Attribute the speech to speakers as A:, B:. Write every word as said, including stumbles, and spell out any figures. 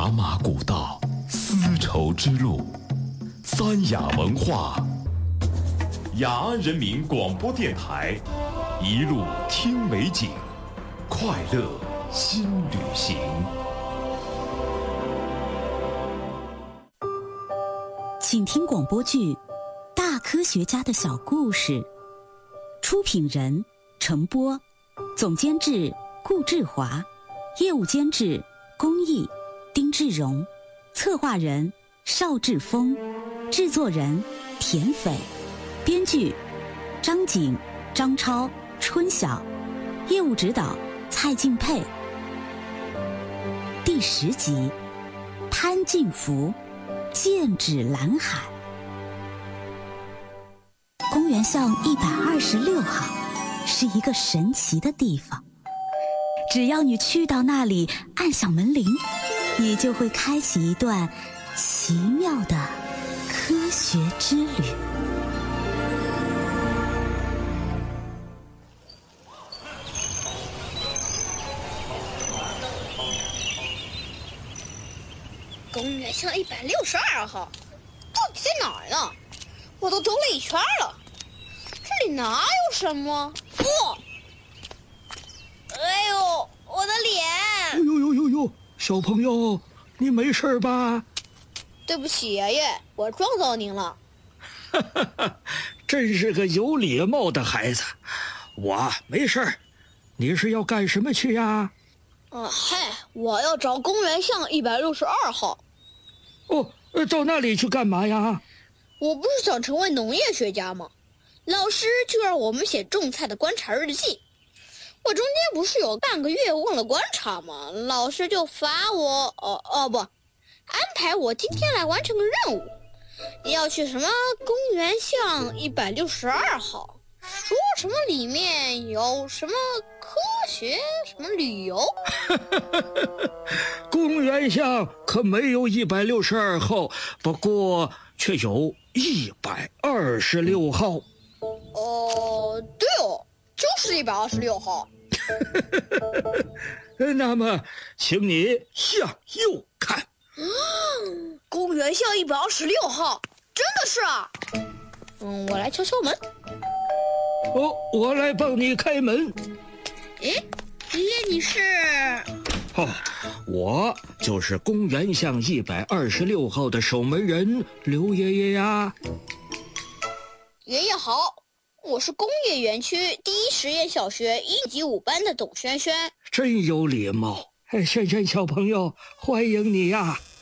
A: 茶马古道，丝绸之路，三雅文化，雅安人民广播电台，一路听美景，快乐新旅行。
B: 请听广播剧《大科学家的小故事》，出品人程波，总监制顾志华，业务监制龚毅、丁志荣，策划人邵志峰，制作人田斐，编剧张景、张超、春晓，业务指导蔡敬佩。第十集，潘敬福剑指蓝海。公园巷一百二十六号是一个神奇的地方，只要你去到那里，按响门铃，你就会开启一段奇妙的科学之旅。
C: 公园巷一百六十二号，到底在哪儿呢？我都走了一圈了，这里哪有什么？哦，哎呦，我的脸！
D: 哎呦呦呦呦，小朋友，你没事吧？
C: 对不起，爷爷，我撞到您了。
D: 哈哈哈，真是个有礼貌的孩子。我没事，你是要干什么去呀？
C: 嗯，嗨，我要找公园巷一百六十二号。
D: 哦，到那里去干嘛呀？
C: 我不是想成为农业学家吗？老师就让我们写种菜的观察日记。我中间不是有半个月忘了观察吗？老师就罚我，哦哦不，安排我今天来完成个任务，要去什么公园巷一百六十二号，说什么里面有什么科学，什么旅游。
D: 公园巷可没有一百六十二号，不过却有一百二十六号。
C: 哦，对哦，就是一百二十六号。
D: 那么，请你向右看。
C: 公园巷一百二十六号，真的是啊。嗯，我来敲敲门。
D: 哦，我来帮你开门。
C: 诶，爷爷你是？
D: 哦，我就是公园巷一百二十六号的守门人刘爷爷呀。
C: 爷爷好，我是工业园区第一实验小学一级五班的董轩轩。
D: 真有礼貌。轩轩小朋友，欢迎你呀。